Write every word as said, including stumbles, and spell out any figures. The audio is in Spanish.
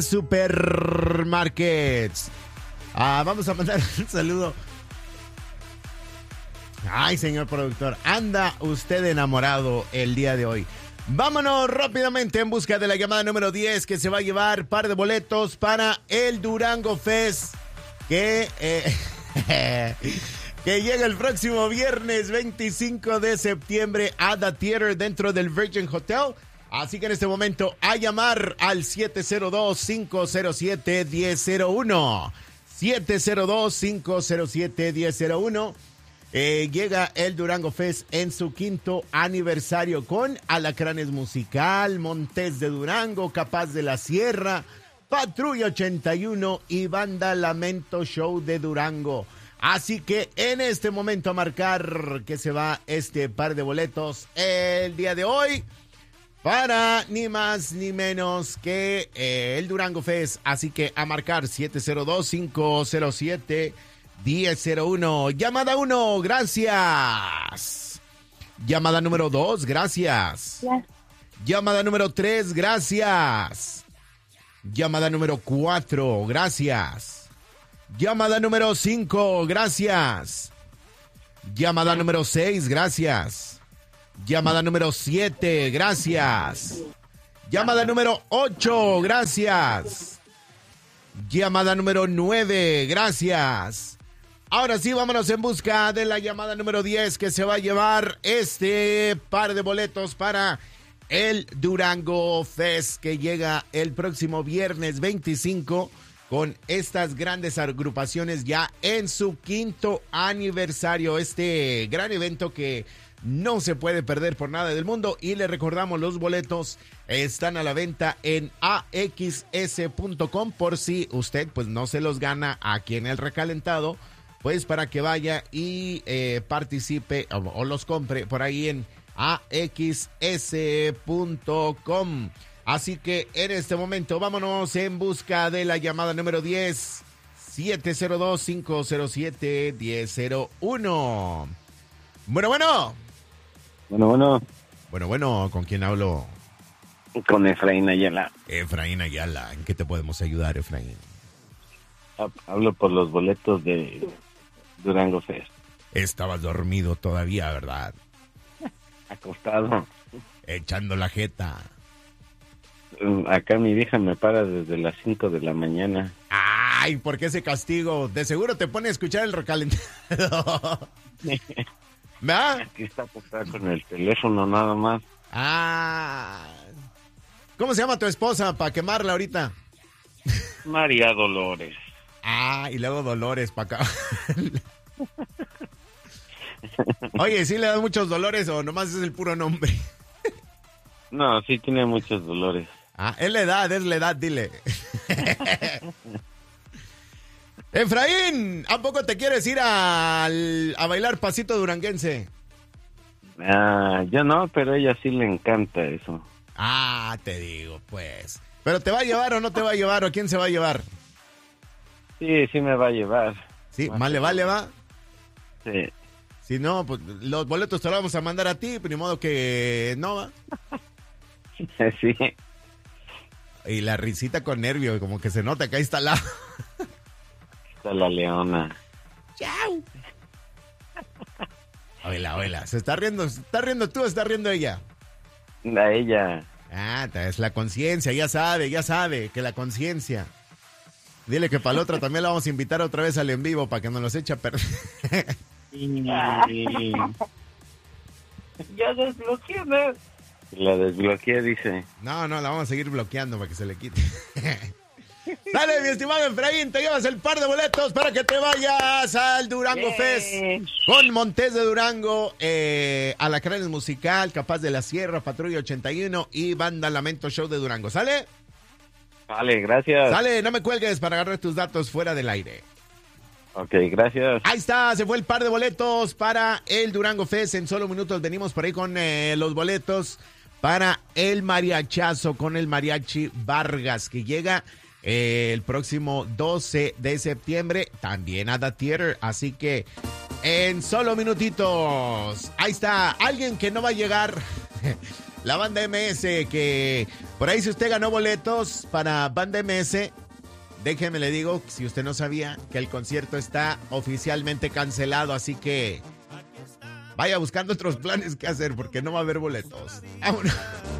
Supermarkets. Ah, vamos a mandar un saludo. Ay, señor productor, anda usted enamorado el día de hoy. Vámonos rápidamente en busca de la llamada número diez que se va a llevar par de boletos para el Durango Fest que, eh, que llega el próximo viernes veinticinco de septiembre a The Theater dentro del Virgin Hotel. Así que en este momento a llamar al siete cero dos, cinco cero siete, uno cero cero uno. siete cero dos, cinco cero siete, uno cero cero uno. Eh, llega el Durango Fest en su quinto aniversario con Alacranes Musical, Montes de Durango, Capaz de la Sierra, Patrulla ochenta y uno y Banda Lamento Show de Durango. Así que en este momento a marcar que se va este par de boletos el día de hoy para ni más ni menos que eh, el Durango Fest. Así que a marcar siete cero dos, cinco cero siete, uno cero cero uno. Llamada uno, gracias. Llamada número dos, gracias. Yes. Llamada número tres, gracias. Llamada número cuatro, gracias. Llamada número cinco, gracias. Llamada número seis, gracias. Llamada número siete, gracias. Llamada número ocho, gracias. Llamada número nueve, gracias. Ahora sí, vámonos en busca de la llamada número diez que se va a llevar este par de boletos para el Durango Fest que llega el próximo viernes veinticinco con estas grandes agrupaciones ya en su quinto aniversario. Este gran evento que no se puede perder por nada del mundo. Y le recordamos, los boletos están a la venta en a x s punto com por si usted pues no se los gana aquí en el recalentado, pues para que vaya y eh, participe o, o los compre por ahí en a x s punto com. Así que en este momento vámonos en busca de la llamada número diez, siete cero dos, cinco cero siete, uno cero cero uno. Bueno, bueno. Bueno, bueno. Bueno, bueno, ¿con quién hablo? Con Efraín Ayala. Efraín Ayala, ¿en qué te podemos ayudar, Efraín? Hablo por los boletos de Durango Fest. Estabas dormido todavía, ¿verdad? Acostado. Echando la jeta. Acá mi vieja me para desde las cinco de la mañana. Ay, ¿por qué ese castigo? De seguro te pone a escuchar el recalentado. ¿Verdad? Aquí está acostada con el teléfono nada más. Ah. ¿Cómo se llama tu esposa para quemarla ahorita? María Dolores. Ah, y luego Dolores para acá. Oye, ¿sí le das muchos dolores o nomás es el puro nombre? No, sí tiene muchos dolores. Ah, es la edad, es la edad, dile. Efraín, ¿a poco te quieres ir a, a bailar pasito duranguense? Ah, yo no, pero a ella sí le encanta eso. Ah, te digo, pues. ¿Pero te va a llevar o no te va a llevar? ¿O a quién se va a llevar? Sí, sí me va a llevar. Sí, más le vale, va. Sí. Si no, pues los boletos te los vamos a mandar a ti, pero ni modo que no, va. Sí. Y la risita con nervio, como que se nota que ahí está la... Está la leona. ¡Chao! Oila, oila, ¿se está riendo? ¿Se está riendo tú o está riendo ella? A ella. Ah, es la conciencia, ya sabe, ya sabe, que la conciencia. Dile que para la otra también la vamos a invitar otra vez al en vivo para que nos los eche a perder. Ya desbloqueé, ¿no? La desbloqueé, dice. No, no, la vamos a seguir bloqueando para que se le quite. Dale, mi estimado Efraín, te llevas el par de boletos para que te vayas al Durango Yeah. Fest con Montes de Durango, eh, Alacranes Musical, Capaz de la Sierra, Patrulla ochenta y uno y Banda Lamento Show de Durango. ¿Sale? Vale, gracias. Sale, no me cuelgues para agarrar tus datos fuera del aire. Ok, gracias. Ahí está, se fue el par de boletos para el Durango Fest. En solo minutos venimos por ahí con eh, los boletos para el mariachazo con el Mariachi Vargas, que llega eh, el próximo doce de septiembre, también a The Theater. Así que en solo minutitos, ahí está, alguien que no va a llegar, la banda M S, que Por ahí, si usted ganó boletos para Banda M S, déjeme le digo, si usted no sabía, que el concierto está oficialmente cancelado, así que vaya buscando otros planes que hacer porque no va a haber boletos. ¡Vámonos!